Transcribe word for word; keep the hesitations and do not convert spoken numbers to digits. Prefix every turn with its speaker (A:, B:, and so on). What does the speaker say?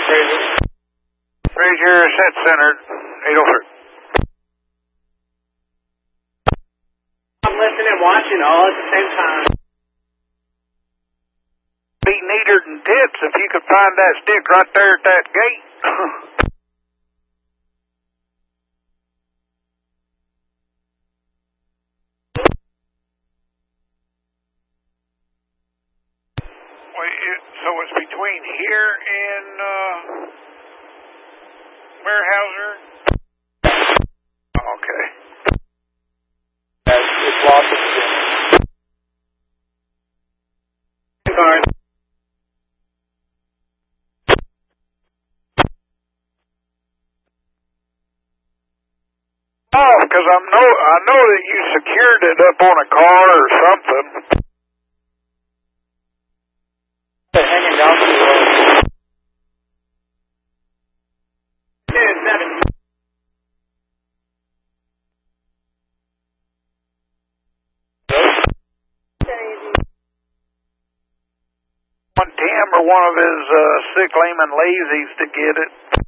A: Fraser.
B: Fraser, set centered, eight oh three.
A: I'm listening and watching all at the same time.
B: Be neater than tits if you could find that stick right there at that gate. Wait, it, so it's between here and uh, Warehouser? Okay.
A: That's it's lost in the guard.
B: Oh, because I know I know that you secured it up on a car or something.
A: They're hanging down to the road. ten seven.
B: Want Tim or one of his uh, sick layman lazies to get it.